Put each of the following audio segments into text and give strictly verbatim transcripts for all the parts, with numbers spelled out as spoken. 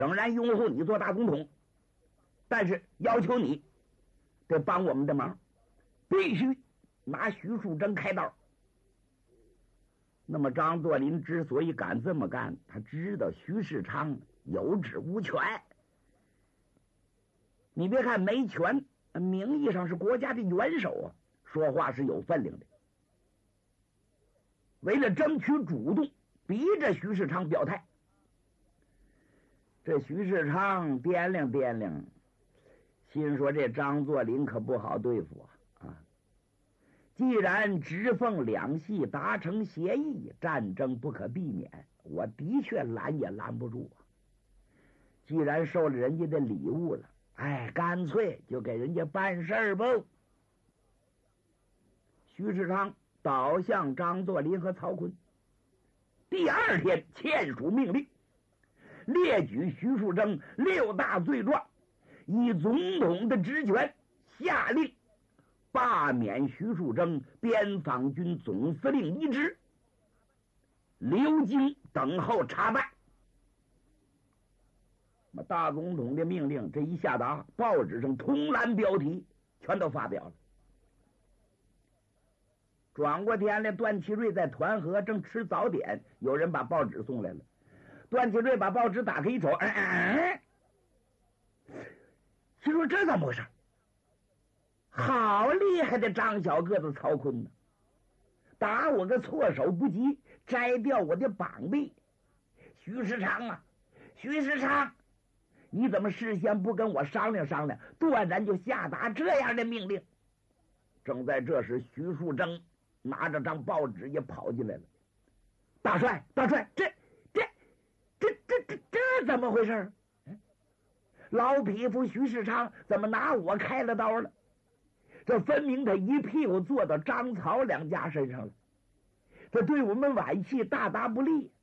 仍然拥护你做大总统，但是要求你得帮我们的忙，必须拿徐树铮开刀。那么张作霖之所以敢这么干，他知道徐世昌有职无权。你别看没权，名义上是国家的元首啊，说话是有分量的。为了争取主动，逼着徐世昌表态。这徐世昌掂量掂量，心说这张作霖可不好对付啊！啊，既然直奉两系达成协议，战争不可避免，我的确拦也拦不住啊。既然受了人家的礼物了，哎，干脆就给人家办事儿吧。徐世昌倒向张作霖和曹锟，第二天签署命令，列举徐树铮六大罪状，以总统的职权下令罢免徐树铮边防军总司令一职，留京等候查办。那大总统的命令这一下达，报纸上通栏标题全都发表了。转过天来，段祺瑞在团河正吃早点，有人把报纸送来了。段祺瑞把报纸打开一瞅，哎哎，心说这怎么回事？好厉害的张小个子曹锟呢，打我个措手不及，摘掉我的膀臂。徐世昌啊，徐世昌，你怎么事先不跟我商量商量，断然就下达这样的命令？正在这时，徐树铮拿着张报纸也跑进来了。大帅，大帅，这这这这这这怎么回事？老匹夫徐世昌怎么拿我开了刀了？这分明他一屁股坐到张曹两家身上了，这对我们皖系大大不利。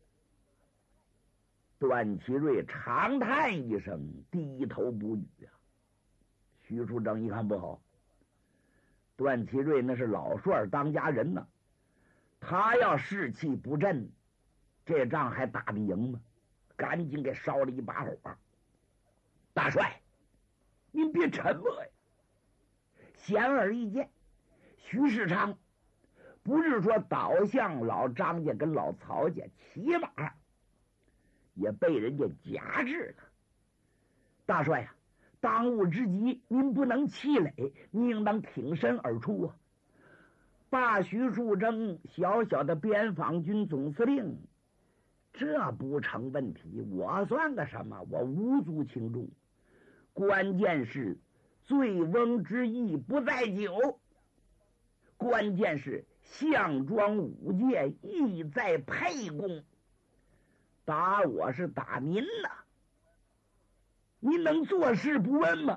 段祺瑞长叹一声，低头不语啊。徐树铮一看不好，段祺瑞那是老帅当家人呢，他要士气不振，这仗还打得赢吗？赶紧给烧了一把火。大帅，您别沉默呀！显而易见，徐世昌不是说倒向老张家跟老曹家，起码也被人家夹制了。大帅呀、啊，当务之急，您不能气馁，您应当挺身而出啊！罢徐树铮小小的边防军总司令，这不成问题。我算个什么？我无足轻重。关键是醉翁之意不在酒，关键是项庄舞剑意在沛公。打我是打您呐，您能坐视不闻吗？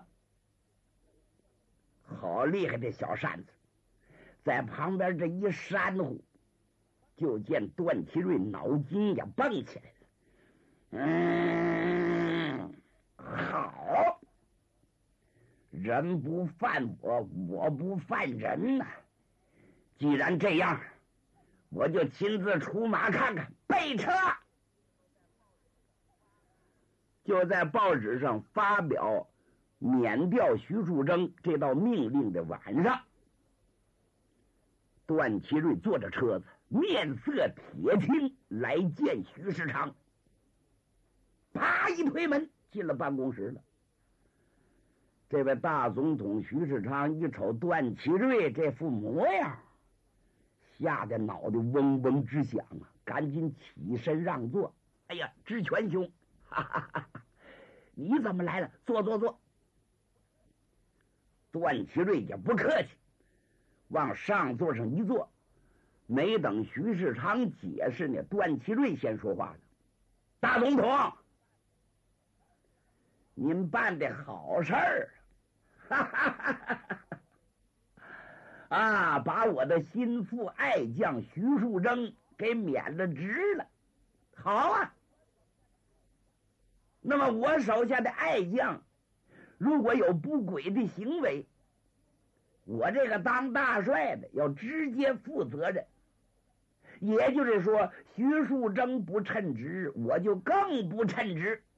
好厉害的小扇子，在旁边这一扇呼，就见段祺瑞脑筋也蹦起来了。嗯，好，人不犯我，我不犯人呐、啊。既然这样，我就亲自出马看看。备车！就在报纸上发表免调徐树铮这道命令的晚上，段祺瑞坐着车子，面色铁青来见徐世昌。啪一推门进了办公室了。这位大总统徐世昌一瞅段祺瑞这副模样，吓得脑袋嗡嗡直响啊，赶紧起身让座。哎呀，知权兄，哈哈哈哈，你怎么来了？坐坐坐。段祺瑞也不客气，往上座上一坐。没等徐世昌解释呢，段祺瑞先说话了：大总统，您办的好事儿啊！哈哈哈哈哈！啊，把我的心腹爱将徐树铮给免了职了，好啊！那么我手下的爱将如果有不轨的行为，我这个当大帅的要直接负责任。也就是说，徐树铮不称职，我就更不称职。